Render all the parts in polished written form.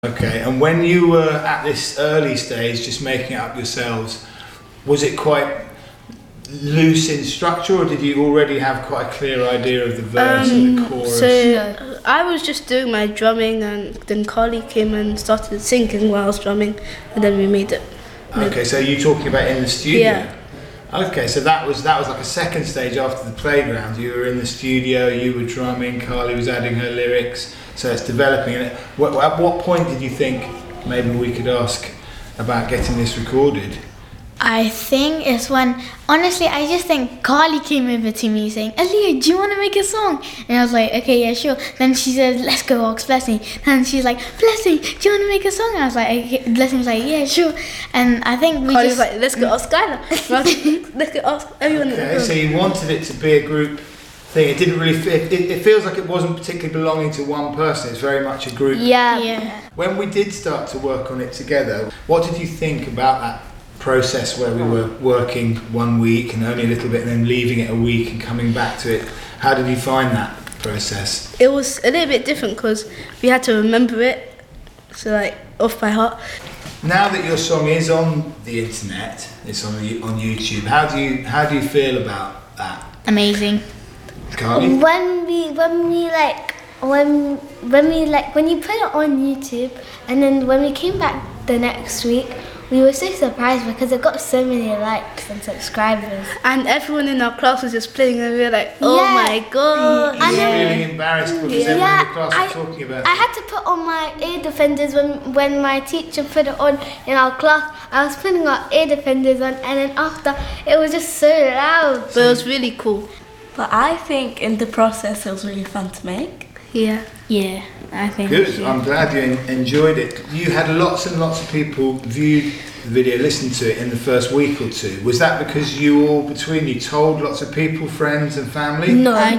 Okay, and when you were at this early stage, just making it up yourselves, was it quite loose in structure, or did you already have quite a clear idea of the verse and the chorus? So I was just doing my drumming, and then Carly came and started singing while I was drumming, and then we made it. Okay, so you're talking about in the studio? Yeah. Okay, so that was like a second stage after the playground. You were in the studio, you were drumming, Carly was adding her lyrics, so it's developing. And at what point did you think maybe we could ask about getting this recorded? I think it's when, honestly, I just think Carly came over to me saying, Aaliyah, do you want to make a song? And I was like, okay, yeah, sure. Then she said, let's go ask Blessing. And she's like, Blessing, do you want to make a song? I was like, okay. Blessing was like, yeah, sure. And I think we Carly just... was like, let's go ask Skylar. Let's go ask everyone. Okay, so you wanted it to be a group thing. It didn't really fit. It feels like it wasn't particularly belonging to one person. It's very much a group. Yeah. When we did start to work on it together, what did you think about that process where we were working 1 week and only a little bit and then leaving it a week and coming back to it? How did you find that process? It was a little bit different because we had to remember it, so like off by heart. Now that your song is on the internet, it's on YouTube. How do you feel about that? Amazing. Carly? When you put it on YouTube, and then when we came back the next week, we were so surprised because it got so many likes and subscribers. And everyone in our class was just playing, and we were like, oh Yeah. my god. You were feeling embarrassed because everyone in the class was talking about I it. had to put on my ear defenders when my teacher put it on in our class. I was putting our ear defenders on, and then after, it was just so loud. But it was really cool. But I think in the process it was really fun to make. Yeah. Yeah, I think. Good, I'm glad you enjoyed it. You had lots and lots of people viewed the video, listened to it in the first week or two. Was that because you all, between you, told lots of people, friends and family? No, I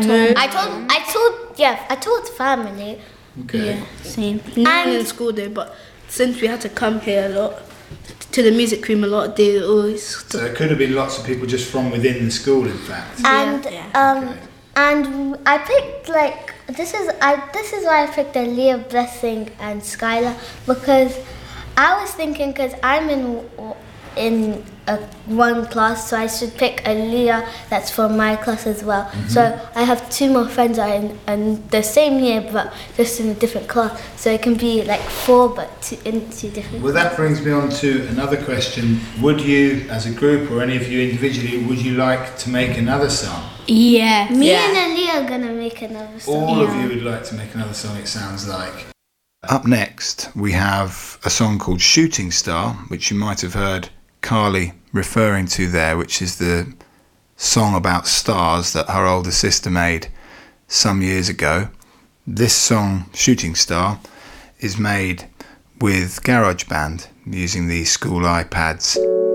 told family. Okay. Yeah, same. Not in school though, but since we had to come here a lot, to the music room a lot, they always... So it could have been lots of people just from within the school, in fact. And Okay. and I picked this is why I picked Aaliyah, Blessing and Skylar, because I was thinking, because I'm in one class, so I should pick Aaliyah that's from my class as well. So I have two more friends that are in the same year but just in a different class, so it can be like four but in two different. Well, that brings me on to another question. Would you, as a group or any of you individually, would you like to make another song? Yeah. Me and Aaliyah are gonna make another song. All of you would like to make another song, it sounds like. Up next, we have a song called Shooting Star, which you might have heard Carly referring to there, which is the song about stars that her older sister made some years ago. This song, Shooting Star, is made with GarageBand using the school iPads.